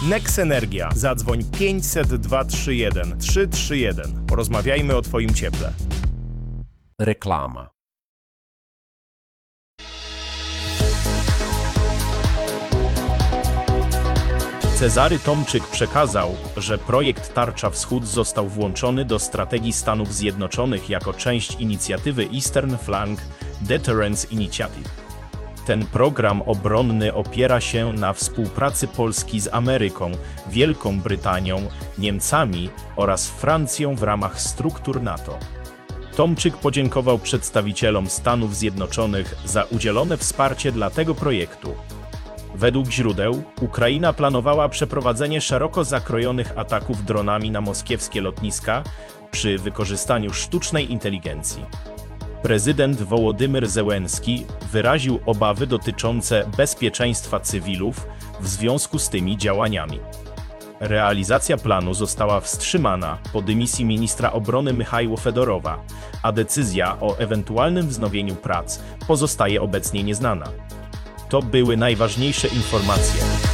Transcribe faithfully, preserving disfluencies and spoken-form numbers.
Nex Energia. Zadzwoń pięćset dwa trzy jeden trzy trzy jeden. Porozmawiajmy o Twoim cieple. Reklama. Cezary Tomczyk przekazał, że projekt Tarcza Wschód został włączony do strategii Stanów Zjednoczonych jako część inicjatywy Eastern Flank Deterrence Initiative. Ten program obronny opiera się na współpracy Polski z Ameryką, Wielką Brytanią, Niemcami oraz Francją w ramach struktur NATO. Tomczyk podziękował przedstawicielom Stanów Zjednoczonych za udzielone wsparcie dla tego projektu. Według źródeł, Ukraina planowała przeprowadzenie szeroko zakrojonych ataków dronami na moskiewskie lotniska przy wykorzystaniu sztucznej inteligencji. Prezydent Wołodymyr Zełenski wyraził obawy dotyczące bezpieczeństwa cywilów w związku z tymi działaniami. Realizacja planu została wstrzymana po dymisji ministra obrony Michajła Fedorowa, a decyzja o ewentualnym wznowieniu prac pozostaje obecnie nieznana. To były najważniejsze informacje.